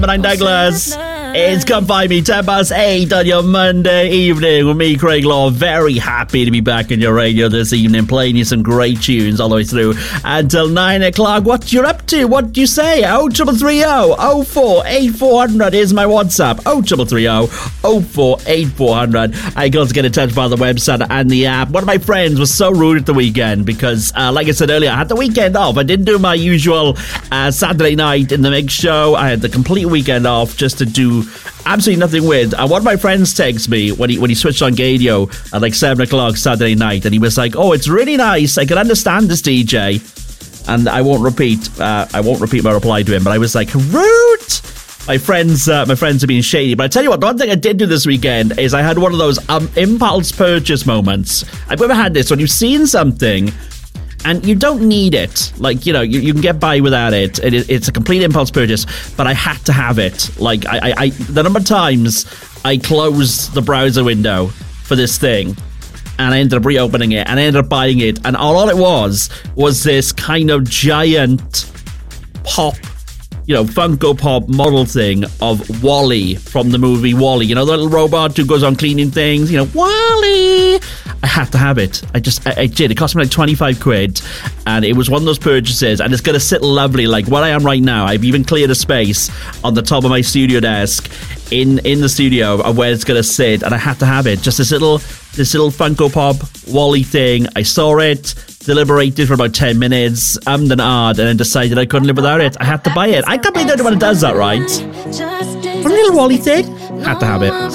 I'm Douglas. It's Come Find Me, 10 past 8 on your Monday evening with me, Craig Law. Very happy to be back in your radio this evening, playing you some great tunes all the way through until 9 o'clock. What you up to? What do you say? 0330 04 8400 is my WhatsApp. 0330 04 8400. I got to get in touch via the website and the app. One of my friends was so rude at the weekend because, like I said earlier, I had the weekend off. I didn't do my usual Saturday night in the mix show. I had the complete weekend off just to do absolutely nothing with. And one of my friends texted me when he switched on Gadio at like 7 o'clock Saturday night, and he was like, "Oh, it's really nice. I can understand this DJ." And I won't repeat my reply to him, but I was like, rude. My friends are being shady. But I tell you what, one thing I did do this weekend is I had one of those impulse purchase moments. I've ever had this when you've seen something and you don't need it. Like, you know, you can get by without it. It's a complete impulse purchase, but I had to have it. Like, I the number of times I closed the browser window for this thing, and I ended up reopening it, and I ended up buying it, and all it was this kind of giant pop, you know, Funko Pop model thing of Wall-E from the movie Wall-E. You know, the little robot who goes on cleaning things, you know, Wall-E. I had to have it. I did. It cost me like 25 quid, and it was one of those purchases, and it's going to sit lovely. Like where I am right now, I've even cleared a space on the top of my studio desk in the studio of where it's going to sit, and I had to have it. Just this little Funko Pop Wall-E thing. I saw it, deliberated for about 10 minutes, and then decided I couldn't live without it. I had to buy it. I can't believe anyone does that, right? A little Wall-E thing. Had to have it.